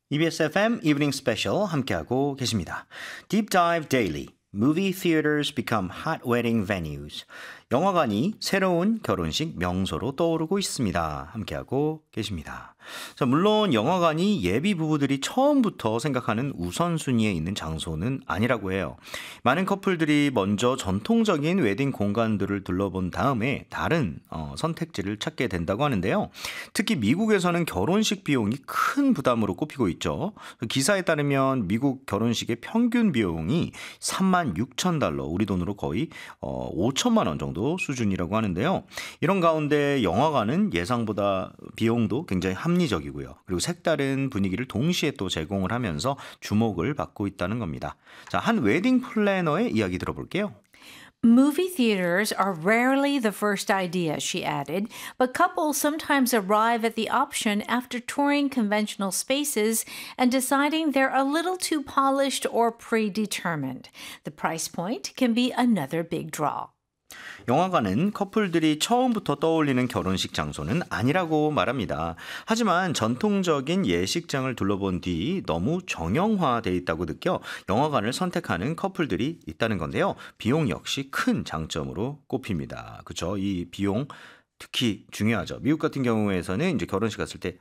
EBS FM Evening Special 함께하고 계십니다. Deep Dive Daily. Movie theaters become hot wedding venues. 영화관이 새로운 결혼식 명소로 떠오르고 있습니다. 함께하고 계십니다. 자, 물론 영화관이 예비 부부들이 처음부터 생각하는 우선순위에 있는 장소는 아니라고 해요. 많은 커플들이 먼저 전통적인 웨딩 공간들을 둘러본 다음에 다른 선택지를 찾게 된다고 하는데요. 특히 미국에서는 결혼식 비용이 큰 부담으로 꼽히고 있죠. 기사에 따르면 미국 결혼식의 평균 비용이 36,000달러, 우리 돈으로 거의 5천만 원 정도 수준이라고 하는데요. 이런 가운데 영화관은 예상보다 비용도 굉장히 합리적이고요. 그리고 색다른 분위기를 동시에 또 제공을 하면서 주목을 받고 있다는 겁니다. 자, 한 웨딩 플래너의 이야기 들어볼게요. Movie theaters are rarely the first idea, she added, but couples sometimes arrive at the option after touring conventional spaces and deciding they're a little too polished or predetermined. The price point can be another big draw. 영화관은 커플들이 처음부터 떠올리는 결혼식 장소는 아니라고 말합니다. 하지만 전통적인 예식장을 둘러본 뒤 너무 정형화돼 있다고 느껴 영화관을 선택하는 커플들이 있다는 건데요. 비용 역시 큰 장점으로 꼽힙니다. 그렇죠? 이 비용 특히 중요하죠. 미국 같은 경우에서는 이제 결혼식 갔을 때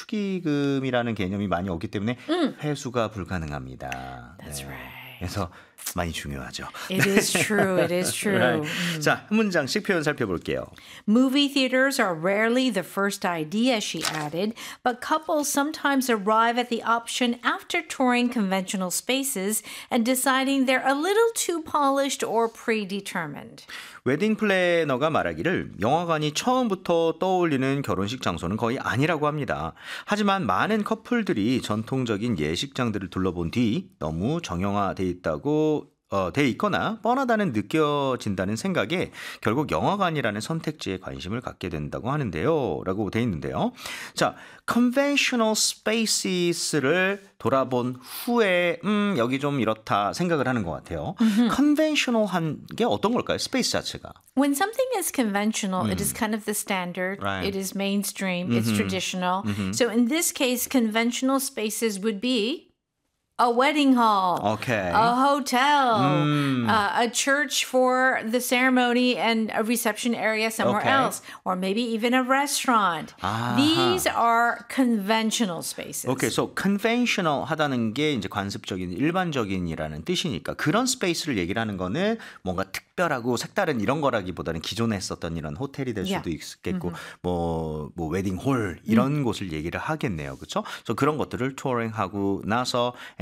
축의금이라는 개념이 많이 없기 때문에 회수가 불가능합니다. That's right. 그래서 많이 중요하죠. It is true. It is true. Right. 자, 한 문장씩 표현 살펴볼게요. Movie theaters are rarely the first idea, she added, but couples sometimes arrive at the option after touring conventional spaces and deciding they're a little too polished or predetermined. 웨딩 플래너가 말하기를 영화관이 처음부터 떠올리는 결혼식 장소는 거의 아니라고 합니다. 하지만 많은 커플들이 전통적인 예식장들을 둘러본 뒤 너무 정형화돼 있다고 돼 있거나 뻔하다는 느껴진다는 생각에 결국 영화관이라는 선택지에 관심을 갖게 된다고 하는데요. 라고 돼 있는데요. 자, conventional spaces를 돌아본 후에 여기 좀 이렇다 생각을 하는 것 같아요. conventional한 게 어떤 걸까요? 스페이스 자체가. When something is conventional, it is kind of the standard. Right. It is mainstream. It's traditional. So in this case, conventional spaces would be a wedding hall, Okay. a hotel, a church for the ceremony and a reception area somewhere Okay. else, or maybe even a restaurant. These are conventional spaces. Okay, so conventional 하다는 게 이제 관습적인, 일반적인이라는 뜻이니까 그런 스페이스를 얘기를 하는 거는 뭔가 특별하고 색다른 이런 거라기보다는 기존에 했었던 이런 호텔이 될 수도 있겠고 뭐 웨딩홀 이런 곳을 얘기를 하겠네요. 그렇죠? 그래서 그런 것들을 투어링하고 나서